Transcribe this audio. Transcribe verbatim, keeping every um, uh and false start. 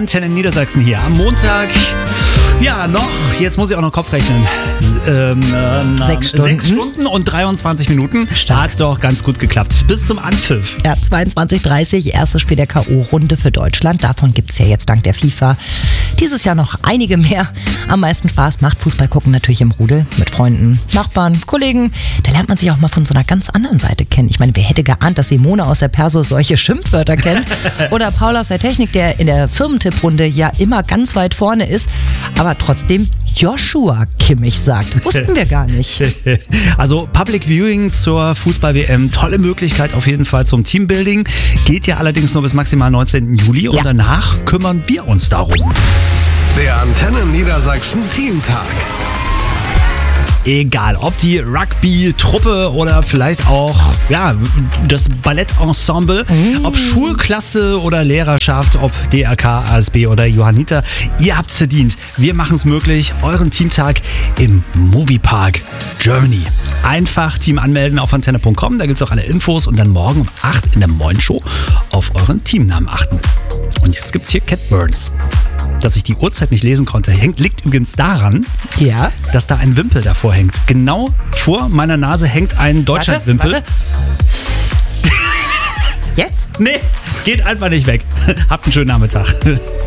Antenne Niedersachsen hier am Montag. Ja, noch, jetzt muss ich auch noch Kopf rechnen. Ähm, äh, Sechs Stunden. Sechs Stunden und dreiundzwanzig Minuten. Stark. Hat doch ganz gut geklappt. Bis zum Anpfiff. Ja, zweiundzwanzig Uhr dreißig, erstes Spiel der K O-Runde für Deutschland. Davon gibt es ja jetzt dank der FIFA dieses Jahr noch einige mehr. Am meisten Spaß macht Fußball gucken natürlich im Rudel. Mit Freunden, Nachbarn, Kollegen. Da lernt man sich auch mal von so einer ganz anderen Seite kennen. Ich meine, wer hätte geahnt, dass Simone aus der Perso solche Schimpfwörter kennt? Oder Paul aus der Technik, der in der Firmentipprunde ja immer ganz weit vorne ist, aber trotzdem Joshua Kimmich sagt. Wussten wir gar nicht. Also Public Viewing zur Fußball-W M, tolle Möglichkeit auf jeden Fall zum Teambuilding. Geht ja allerdings nur bis maximal neunzehnten Juli und Ja. danach kümmern wir uns darum. Der Antenne Niedersachsen Teamtag. Egal, ob die Rugby-Truppe oder vielleicht auch ja, das Ballettensemble, ob Schulklasse oder Lehrerschaft, ob D R K, A S B oder Johanniter, ihr habt's verdient. Wir machen es möglich, euren Teamtag im Moviepark Germany. Einfach Team anmelden auf antenne punkt com, da gibt's auch alle Infos und dann morgen um acht in der Moin Show auf euren Teamnamen achten. Und jetzt gibt's hier Cat Burns. Dass ich die Uhrzeit nicht lesen konnte, hängt, liegt übrigens daran, Ja. dass da ein Wimpel davor hängt. Genau vor meiner Nase hängt ein Deutschlandwimpel. Warte, warte. Jetzt? Nee, geht einfach nicht weg. Habt einen schönen Nachmittag.